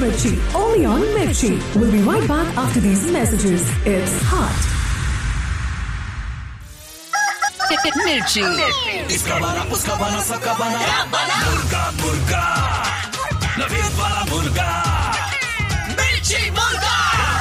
Mirchi, only on Mirchi. We'll be right back after these messages. It's hot. Mirchi. इसका बना, उसका बना, सबका बना, मुर्गा मुर्गा, नवीद वाला मुर्गा, मिर्ची मुर्गा।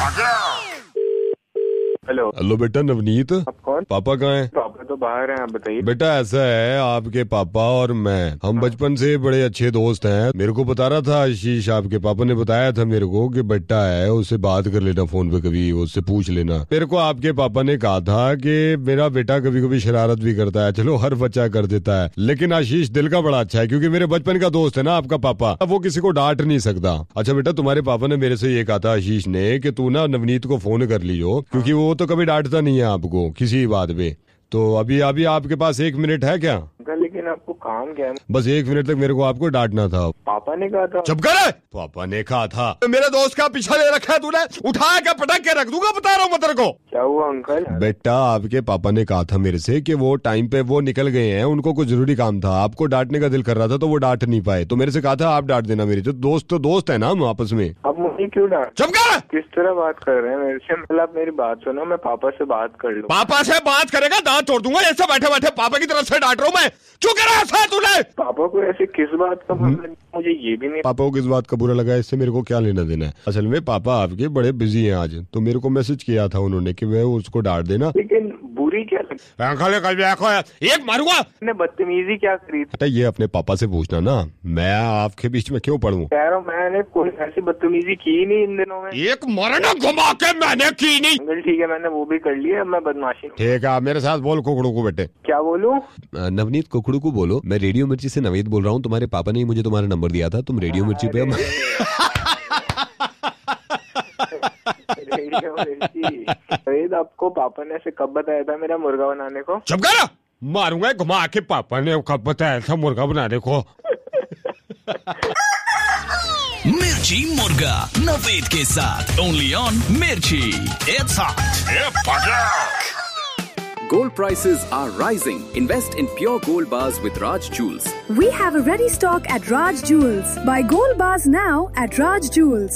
हेलो हेलो बेटा नवनीत। आप कौन? पापा कहाँ हैं? पापा तो बाहर हैं, आप बताइए। बेटा ऐसा है, आपके पापा और मैं हम बचपन से बड़े अच्छे दोस्त हैं। मेरे को बता रहा था आशीष, आपके पापा ने बताया था मेरे को कि बेटा है, उससे बात कर लेना फोन पे, कभी उससे पूछ लेना। मेरे को आपके पापा ने कहा था कि मेरा बेटा कभी कभी शरारत भी करता है, चलो हर बच्चा कर देता है, लेकिन आशीष दिल का बड़ा अच्छा है, क्योंकि मेरे बचपन का दोस्त है ना आपका पापा, वो किसी को डांट नहीं सकता। अच्छा बेटा, तुम्हारे पापा ने मेरे से ये कहा था आशीष ने कि तू ना नवनीत को फोन कर लियो, क्योंकि वो तो कभी डांटता नहीं है आपको किसी बात पे। तो अभी आपके पास 1 मिनट है क्या? लेकिन आपको काम क्या है? बस 1 मिनट तक मेरे को आपको डांटना था। पापा ने कहा था। चुप कर। पापा ने कहा था। मेरे दोस्त का पीछा ले रखा है तूने, उठा के पटक के रख दूंगा, बता रहा हूँ मैं तेरे को। क्या हुआ अंकल? बेटा आपके पापा ने कहा था मेरे से कि वो टाइम पे वो निकल गए हैं, उनको कुछ जरूरी काम था, आपको डांटने का दिल कर रहा था तो वो डांट नहीं पाए, तो मेरे से कहा था आप डांट देना। मेरी तो दोस्त है ना हम आपस में। अब मुझे क्यों डांट? चुप कर। किस तरह बात कर रहे हैं मेरे से? मतलब आप मेरी बात सुनो, मैं पापा से बात कर लूं। पापा से बात करेगा दांत तोड़ दूंगा, ऐसे बैठे बैठे पापा की तरफ से डांट रहा हूँ मैं। क्यों कर रहा है तूने? पापा को ऐसे किस बात का मतलब, मुझे ये भी नहीं। पापा को किस बात का बुरा लगा, इससे मेरे को क्या लेना देना है? असल में पापा आपके बड़े बिजी हैं आज, तो मेरे को मैसेज किया था उन्होंने कि मैं उसको डांट देना। लेकिन बुरी क्या लगी? एक मारूंगा। मैंने बदतमीजी क्या करी थी? ये अपने पापा से पूछना ना, मैं आपके बीच में क्यों पढ़ूं? कह रहा हूँ मैंने कोई ऐसी बदतमीजी की नहीं इन दिनों में। एक मरना घुमा के मैंने की नहीं। अंकल ठीक है, मैंने वो भी कर लिया, अब मैं बदमाशी। ठीक है, आप मेरे साथ बोल कुकड़ू को बेटे। क्या बोलूं? नवनीत कुकड़ू को बोलो, मैं रेडियो मिर्ची से नवनीत बोल रहा हूँ, तुम्हारे पापा ने मुझे तुम्हारा नंबर दिया था, तुम रेडियो मिर्ची पे। रेडियो आपको पापा ने ऐसे कब बताया था मेरा मुर्गा बनाने को? चुप कर। मारूंगा घुमा के, पापा ने कब बताया था मुर्गा बनाने को? मिर्ची मुर्गा नवेद के साथ ओनली ऑन मिर्ची। It's hot. Gold prices are rising. Invest in pure gold bars with Raj Jewels. We have a ready stock at Raj Jewels. Buy gold bars now at Raj Jewels.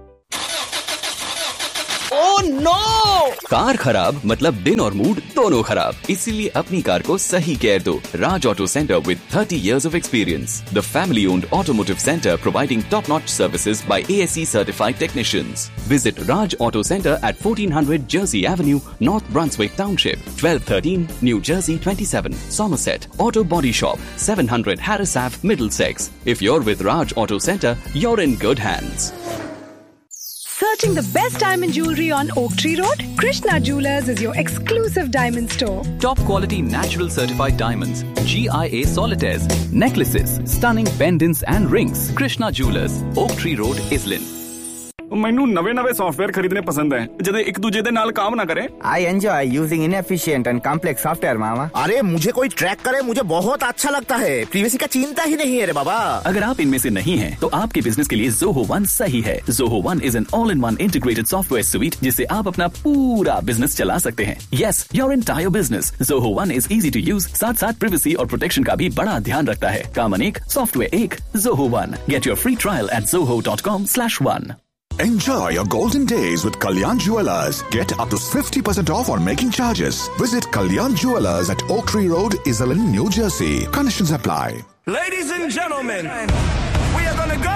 Oh no! Car खराब मतलब दिन और mood दोनों खराब, इसीलिए अपनी car को सही केयर दो। Raj Auto Center with 30 years of experience. The family-owned automotive center providing top-notch services by ASE certified technicians. Visit Raj Auto Center at 1400 Jersey Avenue, North Brunswick Township, 1213 New Jersey 27, Somerset. Auto Body Shop, 700 Harris Ave, Middlesex. If you're with Raj Auto Center, you're in good hands. Searching the best diamond jewelry on Oak Tree Road? Krishna Jewelers is your exclusive diamond store. Top quality natural certified diamonds, GIA solitaires, necklaces, stunning pendants and rings. Krishna Jewelers, Oak Tree Road, Islin. ਮੈਨੂੰ ਨਵੇਂ software ਖਰੀਦਣੇ ਪਸੰਦ ਹੈ ਜਿਹੜੇ ਇੱਕ ਦੂਜੇ ਦੇ ਨਾਲ काम ना करे। I enjoy using inefficient and complex software, मामा। अरे मुझे कोई ट्रैक करे, मुझे बहुत अच्छा लगता है। प्रीवेसी का चिंता ही नहीं है रे बाबा। अगर आप इनमें से नहीं हैं, तो आपके बिजनेस के लिए Zoho One सही है। Zoho One is an all-in-one integrated software suite जिससे आप अपना पूरा बिजनेस चला सकते हैं। Yes, your entire business. Zoho One is easy to use, साथ-साथ privacy और protection का भी बड़ा ध्यान रखता है। काम अनेक, सॉफ्टवेयर एक, Zoho One. Get your free trial at zoho.com/one. Enjoy your golden days with Kalyan Jewelers. Get up to 50% off on making charges. Visit Kalyan Jewelers at Oak Tree Road, Iselin, New Jersey. Conditions apply. Ladies and gentlemen, we are gonna go